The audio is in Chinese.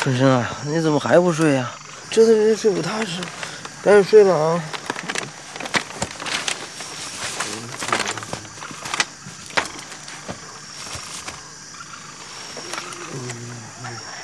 春生啊，你怎么还不睡呀？这个人睡不踏实，赶紧睡吧啊！